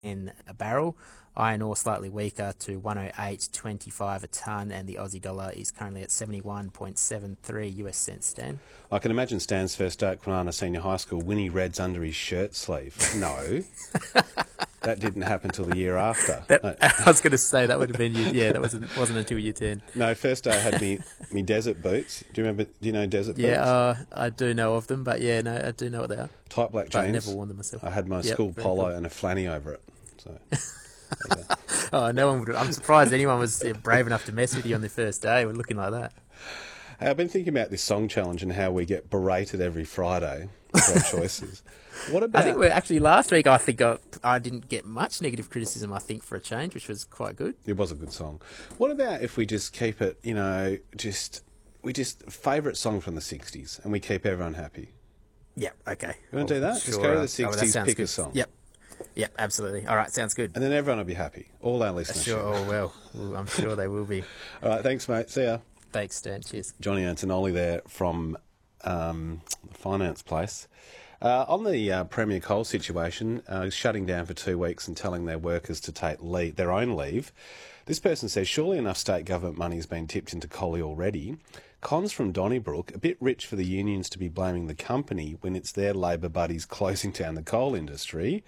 in a barrel. Iron ore slightly weaker to 108.25 a tonne, and the Aussie dollar is currently at 71.73 US cents, Stan. I can imagine Stan's first day at Kwinana Senior High School, Winnie Reds under his shirt sleeve. No, that didn't happen till the year after. I was going to say that would have been that wasn't until year 10. No, first day I had me desert boots. Do you know desert boots? Yeah, I do know of them, but I do know what they are. Tight black jeans. But I never worn them myself. I had my school polo and a flanny over it. So. Oh, no one would. I'm surprised anyone was brave enough to mess with you on the first day. We're looking like that. Hey, I've been thinking about this song challenge and how we get berated every Friday for our choices. What about? I think we're actually last week. I think I didn't get much negative criticism. I think for a change, which was quite good. It was a good song. What about if we just keep it? We just favourite song from the '60s, and we keep everyone happy. Yeah. Okay. You want to do that? Sure. Just go to the '60s, pick good. a song. Yep, absolutely. All right, sounds good. And then everyone will be happy. All our listeners. Sure, well, I'm sure they will be. All right, thanks, mate. See ya. Thanks, Stan. Cheers. Johnny Antonelli there from the Finance Place. On the Premier Coal situation, shutting down for 2 weeks and telling their workers to take their own leave. This person says, surely enough state government money has been tipped into Collie already. Cons from Donnybrook, a bit rich for the unions to be blaming the company when it's their Labor buddies closing down the coal industry.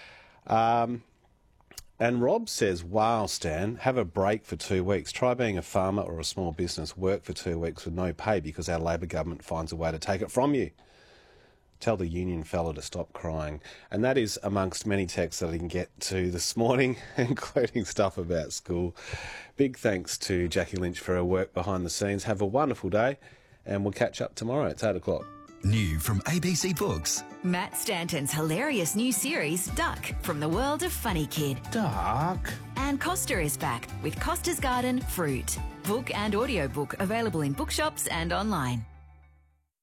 And Rob says, wow, Stan, have a break for 2 weeks. Try being a farmer or a small business. Work for 2 weeks with no pay because our Labor government finds a way to take it from you. Tell the union fella to stop crying. And that is amongst many texts that I didn't get to this morning, including stuff about school. Big thanks to Jackie Lynch for her work behind the scenes. Have a wonderful day, and we'll catch up tomorrow. It's 8 o'clock. New from ABC Books. Matt Stanton's hilarious new series, Duck, from the world of Funny Kid. Duck. And Costa is back with Costa's Garden Fruit. Book and audiobook available in bookshops and online.